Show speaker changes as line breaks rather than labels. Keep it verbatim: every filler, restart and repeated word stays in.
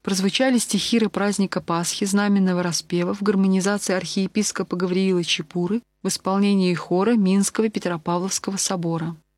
прозвучали стихиры праздника Пасхи, знаменного распева в гармонизации архиепископа Гавриила Чепуры в исполнении хора Минского Петропавловского собора.